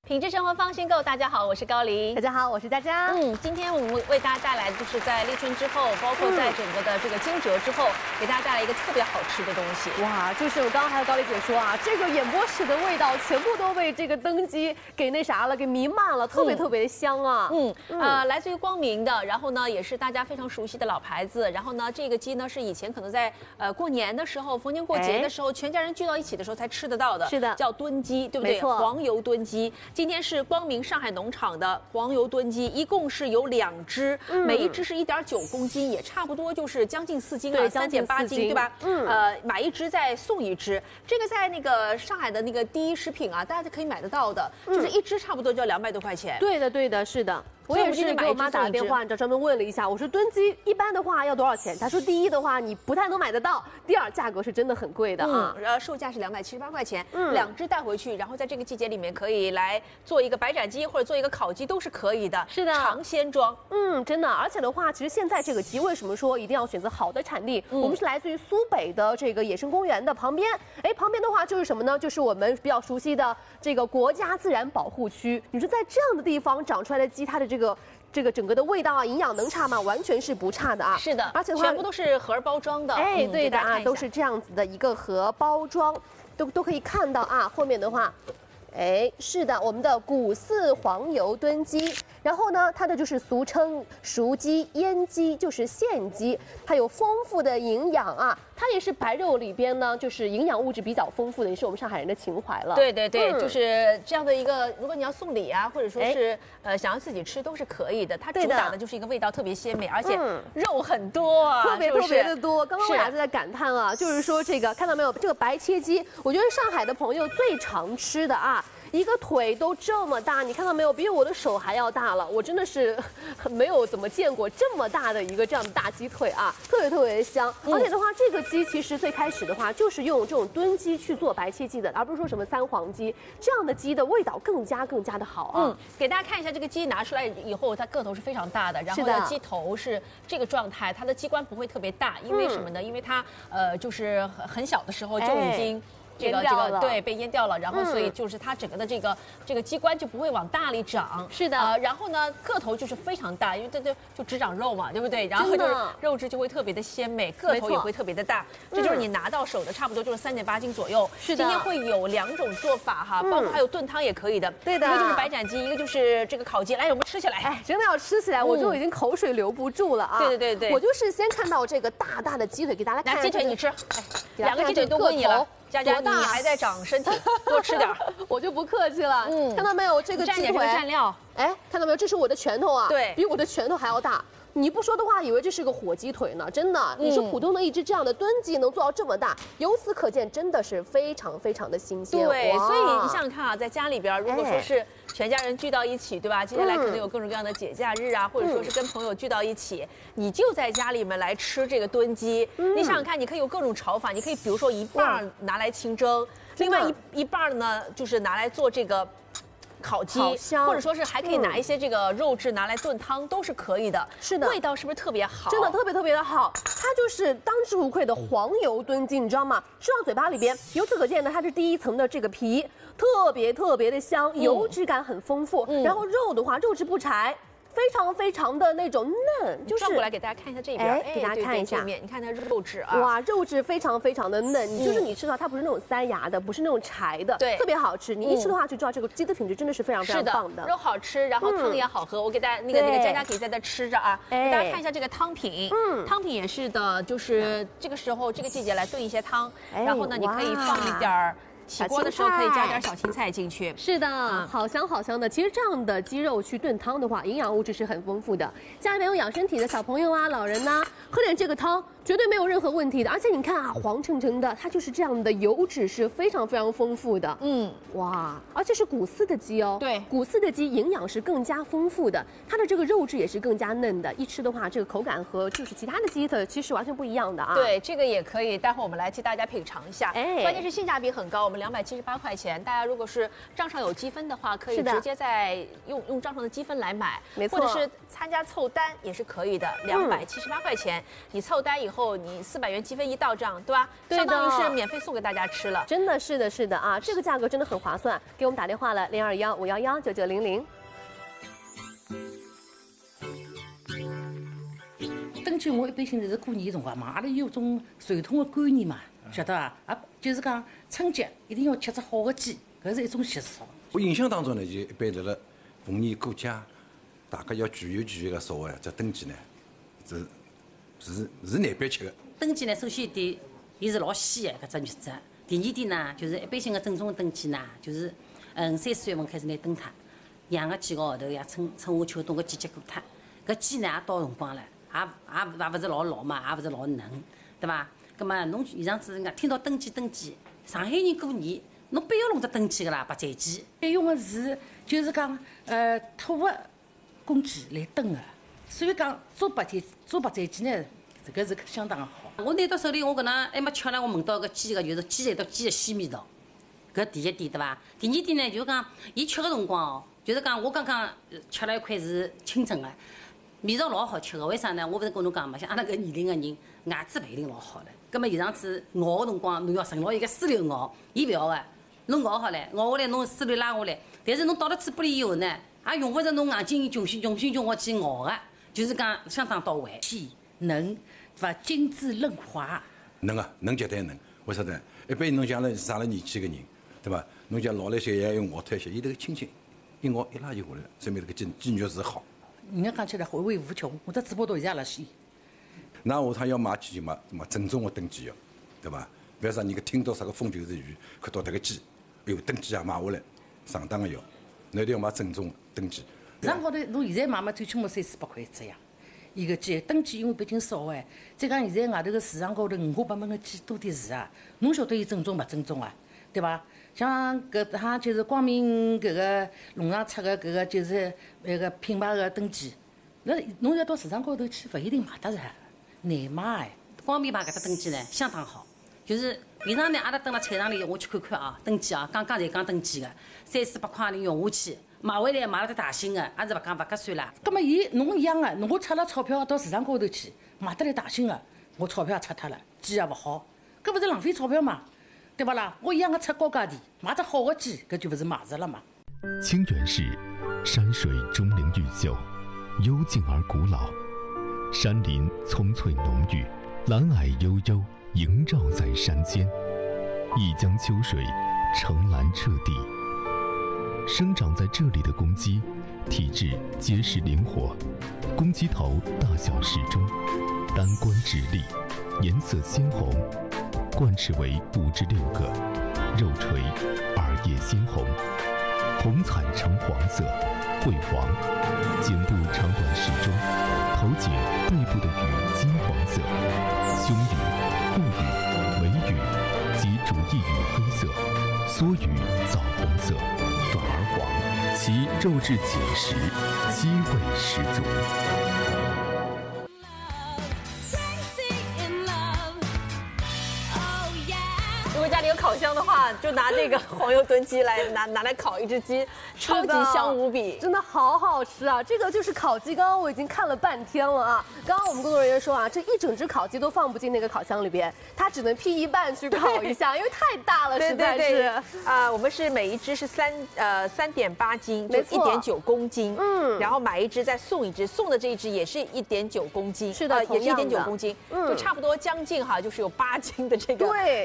品质生活放心购，大家好，我是高琳。 大家好，我是佳佳。 今天我们为大家带来的就是在立春之后，包括在整个的这个惊蛰之后，给大家带来一个特别好吃的东西。 哇，就是我刚刚还有高丽姐说啊，这个演播室的味道全部都被这个灯鸡给那啥了，给弥漫了，特别特别的香啊。 来自于光明的，然后呢也是大家非常熟悉的老牌子。然后呢，这个鸡呢是以前可能在过年的时候、逢年过节的时候，全家人聚到一起的时候才吃得到的。 是的， 叫炖鸡，对不对？ 没错， 黄油炖鸡。今天是光明上海农场的黄油炖鸡，一共是有2只，每一只是1.9公斤，也差不多就是将近4斤啊，3.8斤，对吧？买一只再送一只。这个在那个上海的那个第一食品啊，大家就可以买得到的，就是一只差不多就要200多块钱。 对的，对的，是的。我也是给我妈打了电话，你知道专门问了一下，我说炖鸡一般的话要多少钱？她说第一的话你不太能买得到，第二价格是真的很贵的啊。 售价是278块钱，2只带回去，然后在这个季节里面可以来做一个白斩鸡或者做一个烤鸡都是可以的。 是的， 尝鲜装。 真的，而且的话，其实现在这个鸡为什么说一定要选择好的产地？我们是来自于苏北的这个野生公园的旁边，旁边的话就是什么呢？就是我们比较熟悉的这个国家自然保护区。你说在这样的地方长出来的鸡，它的这个整个的味道啊，营养能差吗？完全是不差的啊。 是的，而且全部都是盒包装的。 对的啊，都是这样子的一个盒包装，都可以看到啊。后面的话，是的，我们的古四黄油炖鸡，然后呢，它的就是俗称熟鸡、腌鸡，就是现鸡，它有丰富的营养啊。它也是白肉里边呢，就是营养物质比较丰富的，也是我们上海人的情怀了。 对，就是这样的一个，如果你要送礼啊，或者说是想要自己吃都是可以的。它主打的就是一个味道特别鲜美，而且肉很多啊， 特别的多。刚刚我俩在感叹啊，就是说这个看到没有，这个白切鸡，我觉得上海的朋友最常吃的啊。一个腿都这么大，你看到没有？比我的手还要大了。我真的是没有怎么见过这么大的一个这样的大鸡腿啊，特别的香。而且的话，这个鸡其实最开始的话就是用这种炖鸡去做白切鸡的，而不是说什么三黄鸡。这样的鸡的味道更加的好啊。 给大家看一下这个鸡拿出来以后，它个头是非常大的，然后呢鸡头是这个状态，它的鸡冠不会特别大，因为什么呢？因为它就是很小的时候就已经。这个对被腌掉了，然后所以就是它整个的这个鸡冠就不会往大里长。 是的， 然后呢个头就是非常大，因为这就只长肉嘛，对不对？然后就是肉质就会特别的鲜美，个头也会特别的大。这就是你拿到手的差不多就是3.8斤左右。 是的， 今天会有2种做法哈，包括还有炖汤也可以的。 对的， 一个就是白斩鸡，一个就是这个烤鸡。来，我们吃起来。 真的要吃起来，我就已经口水流不住了啊！ 对， 我就是先看到这个大的鸡腿，给大家看。 来，鸡腿你吃，2个鸡腿都归你了。佳佳，你还在长身体，多吃点。 我就不客气了。看到没有？这个鸡腿蘸料。 看到没有？这是我的拳头啊， 对， 比我的拳头还要大。你不说的话，以为这是个火鸡腿呢，真的。你说普通的一只这样的炖鸡能做到这么大，由此可见，真的是非常的新鲜。 对，所以你想想看啊，在家里边，如果说是全家人聚到一起，对吧？接下来可能有各种各样的节假日啊，或者说是跟朋友聚到一起，你就在家里面来吃这个炖鸡。你想想看，你可以有各种炒法，你可以比如说一半拿来清蒸，另外一半呢就是拿来做这个。烤鸡，或者说是还可以拿一些这个肉质拿来炖汤，都是可以的。 是的， 味道是不是特别好？ 真的特别的好。它就是当之无愧的黄油炖鸡，你知道吗？吃到嘴巴里边，由此可见呢，它是第一层的这个皮，特别的香，油脂感很丰富。然后肉的话，肉质不柴。非常的那种嫩，就是转过来给大家看一下这边， 给大家看一下， 你看它肉质啊， 哇，肉质非常的嫩，就是你吃到它不是那种塞牙的，不是那种柴的， 对， 特别好吃。你一吃的话就知道这个鸡的品质真的是非常棒的， 肉好吃，然后汤也好喝。我给大家那个佳佳可以在这吃着啊，给大家看一下这个汤品，汤品也是的，就是这个时候这个季节来炖一些汤，然后呢你可以放一点起锅的时候可以加点小青菜进去。 是的，好香的。其实这样的鸡肉去炖汤的话，营养物质是很丰富的。家里面有养生体的小朋友啊、老人呐，喝点这个汤绝对没有任何问题的。而且你看啊，黄澄澄的，它就是这样的，油脂是非常丰富的。哇，而且是古饲的鸡哦。 对， 古饲的鸡营养是更加丰富的，它的这个肉质也是更加嫩的。一吃的话，这个口感和就是其他的鸡腿其实完全不一样的啊。 对，这个也可以，待会儿我们来替大家品尝一下。关键是性价比很高，我们278块钱，大家如果是账上有积分的话，可以直接在用账上的积分来买， 没错， 或者是参加凑单也是可以的，278块钱，你凑单以后。 后，你400元积分一到账，对吧？ 对的相当于是免费送给大家吃了。 真的是的，是的啊，这个价格真的很划算。给我们打电话了，0215119900。 登记我一般性是过年辰光嘛，阿拉有种传统的观念嘛，晓得伐？啊，就是讲春节一定要吃只好的鸡，搿是一种习俗。 我印象当中呢，就一般辣辣逢年过节，大家要聚一个所谓这登记呢，是难办吃的。 登记呢，首先一点，伊是老鲜的搿只日子。第二点呢，就是一般性的正宗的登记呢，就是3、4月份开始拿登脱，养个几个号头呀，春夏秋冬个季节过脱，搿鸡呢也到辰光了，也勿是老老嘛，也勿是老嫩，对伐？葛末侬现场子听到登记，上海人过年，侬必要弄只登记个啦，白斩鸡。用个是就是讲土个公鸡来登个，所以讲做白斩鸡呢，这个是相当好。我拿到手里，我搿能还没吃呢，我闻到个鸡个就是鸡的鲜味道，搿第一点对伐？第二点呢，就是讲伊吃个辰光哦，就是讲我刚刚吃了一块是清蒸个，味道老好吃个。为啥呢？我勿是跟侬讲嘛，像阿拉搿年龄个人，牙齿勿一定老好唻。葛末现场子咬个辰光，侬要存牢伊个丝溜咬，伊勿要个，侬咬好唻，咬下来侬丝溜拉下来，但是侬到了嘴巴里以后呢，也用勿着侬硬劲穷心叫去咬个，就是讲相当到位，鲜嫩。对伐？精致嫩滑， 嫩绝对嫩。为啥呢？一般侬像上了年纪个人，对伐？侬像老了些也要咬脱一些，伊这个轻轻一咬一拉就下来了，说明这个肌肉是好。 人家讲起来回味无穷，我这嘴巴头一下辣鲜。 那下趟要买鸡就买正宗的登记药，对伐？不要啥人家听到啥个风就是雨，看到这个鸡，哎呦登记也买下来，上当个药，侬一定要买正宗的登记。 上高头侬现在买嘛，最起码3、400块一只呀。伊个鸡登记因为毕竟少哎，再讲现在外头个市场高头5花8门个鸡多的是啊，侬晓得伊正宗勿正宗啊，对伐？像搿趟就是光明搿个农场出个搿个就是那个品牌个登记，那侬要到市场高头去，勿一定买得着，难买哎。光明牌搿只登记呢相当好，就是平常呢阿拉蹲辣菜场里我去看看啊，登记啊，刚刚登记个，3、400块钿用下去。买回来买了只大型的，也是勿合算啦。葛末伊侬一样的，侬我出了钞票到市场高头去买得来大型的，我钞票也出脱了，鸡也勿好，搿勿是浪费钞票嘛？对勿啦？我一样的出高价钿，买只好的鸡，搿就勿是买实了嘛？ 清远市山水钟灵毓秀，幽静而古老，山林葱翠浓郁，蓝霭悠悠萦绕在山间，一江秋水澄蓝彻地。生长在这里的公鸡，体质结实灵活，公鸡头大小适中，单冠直立，颜色鲜红，冠翅为5至6个，肉垂，耳叶鲜红，红彩呈黄色，晦黄，颈部长短适中，头颈背部的羽金黄色，胸羽、腹羽、尾羽及主翼羽黑色，缩羽枣红色。转而黄，其肉质紧实，鸡味十足。 如果家里有烤箱的话，就拿这个黄油炖鸡来拿来烤一只鸡，超级香无比， 真的好好吃啊！这个就是烤鸡，刚刚我已经看了半天了啊。刚刚我们工作人员说啊，这一整只烤鸡都放不进那个烤箱里边，它只能劈一半去烤一下，因为太大了，实在是。 我们是每一只是3.8斤，就1.9公斤。然后买一只再送一只，送的这一只也是1.9公斤， 是的， 也是1.9公斤，就差不多将近就是有8斤的这个。 对。